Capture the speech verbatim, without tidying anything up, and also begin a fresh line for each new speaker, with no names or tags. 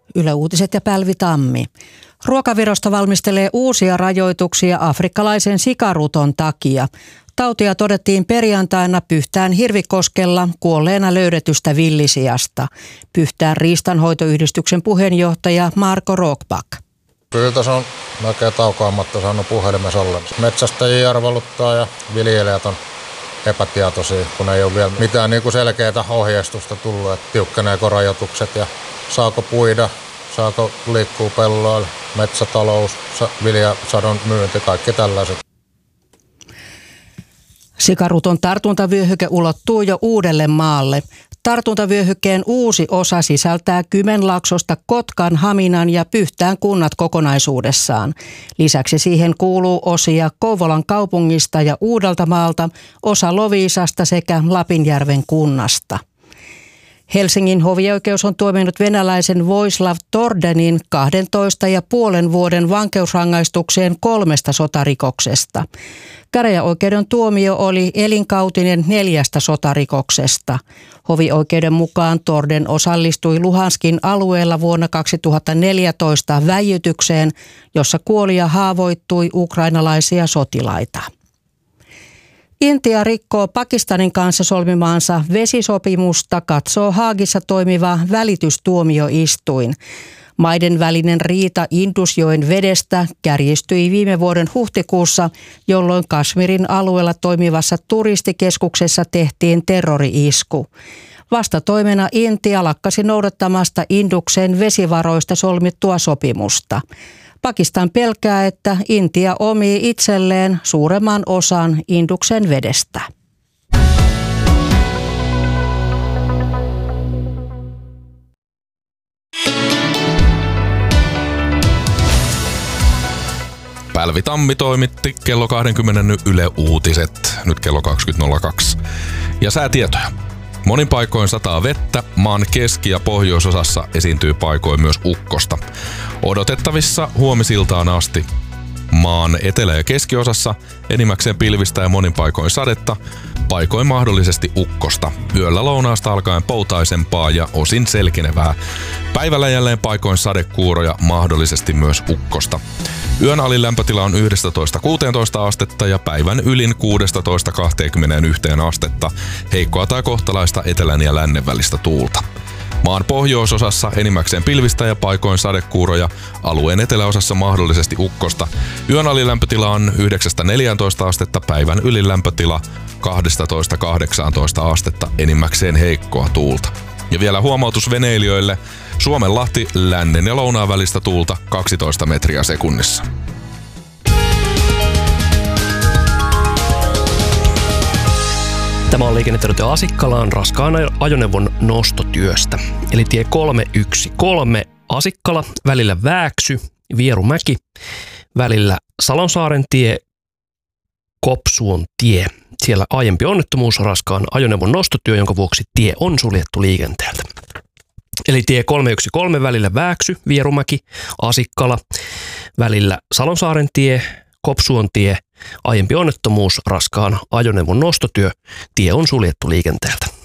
Yle Uutiset ja Pälvi Tammi. Ruokavirasto valmistelee uusia rajoituksia afrikkalaisen sikaruton takia. Tautia todettiin perjantaina Pyhtään Hirvikoskella kuolleena löydetystä villisiasta. Pyhtään riistanhoitoyhdistyksen puheenjohtaja Marko Rockback.
Kyllä tässä on melkein taukoamatta saanut puhelimessa olla. Metsästäjiä arveluttaa ja viljelijät on epätietoisia, kun ei ole vielä mitään niin kuin selkeää ohjeistusta tullut, että tiukkeneeko rajoitukset ja saako puida, saako liikkua pelloilla, metsätalous, viljasadon myynti, kaikki tällaiset.
Sikaruton tartuntavyöhyke ulottuu jo Uudellemaalle. Tartuntavyöhykkeen uusi osa sisältää Kymenlaaksosta Kotkan, Haminan ja Pyhtään kunnat kokonaisuudessaan. Lisäksi siihen kuuluu osia Kouvolan kaupungista ja Uudeltamaalta, osa Loviisasta sekä Lapinjärven kunnasta. Helsingin hovioikeus on tuominnut venäläisen Voislav Tordenin kahdentoista ja puolen vuoden vankeusrangaistukseen kolmesta sotarikoksesta. Käräjäoikeuden tuomio oli elinkautinen neljästä sotarikoksesta. Hovioikeuden mukaan Torden osallistui Luhanskin alueella vuonna kaksituhattaneljätoista väijytykseen, jossa kuoli ja haavoittui ukrainalaisia sotilaita. Intia rikkoo Pakistanin kanssa solmimaansa vesisopimusta, katsoo Haagissa toimiva välitystuomioistuin. Maiden välinen riita Indusjoen vedestä kärjistyi viime vuoden huhtikuussa, jolloin Kashmirin alueella toimivassa turistikeskuksessa tehtiin terrori-isku. Vastatoimena Intia lakkasi noudattamasta Induksen vesivaroista solmittua sopimusta. Pakistan pelkää, että Intia omii itselleen suuremman osan Induksen vedestä.
Pälvi Tammi toimitti kello kaksikymmentä Yle Uutiset, nyt kello kaksikymmentä nolla kaksi. Ja säätietoja. Monin paikoin sataa vettä, maan keski- ja pohjoisosassa esiintyy paikoin myös ukkosta. Odotettavissa huomisiltaan asti. Maan etelä- ja keskiosassa enimmäkseen pilvistä ja monin paikoin sadetta, paikoin mahdollisesti ukkosta. Yöllä lounaasta alkaen poutaisempaa ja osin selkinevää. Päivällä jälleen paikoin sadekuuroja, mahdollisesti myös ukkosta. Yön alin lämpötila on yksitoista kuusitoista astetta ja päivän ylin kuusitoista kaksikymmentäyksi astetta. Heikkoa tai kohtalaista etelän ja lännen välistä tuulta. Maan pohjoisosassa enimmäkseen pilvistä ja paikoin sadekuuroja, alueen eteläosassa mahdollisesti ukkosta. Yön alilämpötila on yhdeksästä neljääntoista astetta, päivän ylilämpötila kaksitoista kahdeksantoista astetta, enimmäkseen heikkoa tuulta. Ja vielä huomautus veneilijöille, Suomenlahti lännen ja lounaan välistä tuulta kaksitoista metriä sekunnissa.
Tämä on Liikennetiedote Asikkalaan raskaan ajoneuvon nostotyöstä. Eli tie kolme yksi kolme Asikkala, välillä Vääksy, Vierumäki, välillä Salonsaaren tie, Kopsuon tie. Siellä aiempi onnettomuus, raskaan ajoneuvon nostotyö, jonka vuoksi tie on suljettu liikenteeltä. Eli tie kolme yksi kolme välillä Vääksy, Vierumäki, Asikkala, välillä Salonsaaren tie, Kopsuon tie, aiempi onnettomuus, raskaan ajoneuvon nostotyö, tie on suljettu liikenteeltä.